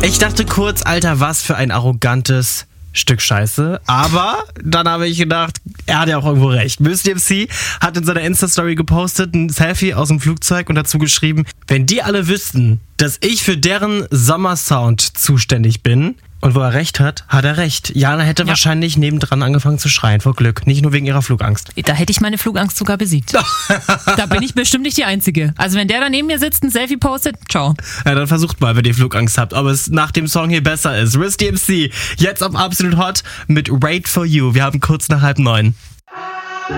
Ich dachte kurz, Alter, was für ein arrogantes Stück Scheiße. Aber dann habe ich gedacht, er hat ja auch irgendwo recht. Mos Def hat in seiner Insta-Story gepostet ein Selfie aus dem Flugzeug und dazu geschrieben, wenn die alle wüssten, dass ich für deren Sommersound zuständig bin. Und wo er recht hat, hat er recht. Jana hätte wahrscheinlich nebendran angefangen zu schreien vor Glück. Nicht nur wegen ihrer Flugangst. Da hätte ich meine Flugangst sogar besiegt. Da bin ich bestimmt nicht die Einzige. Also wenn der da neben mir sitzt, ein Selfie postet, ciao. Ja, dann versucht mal, wenn ihr Flugangst habt, ob es nach dem Song hier besser ist. Mos Def, jetzt auf Absolut Hot mit Wait For You. Wir haben kurz nach 8:30.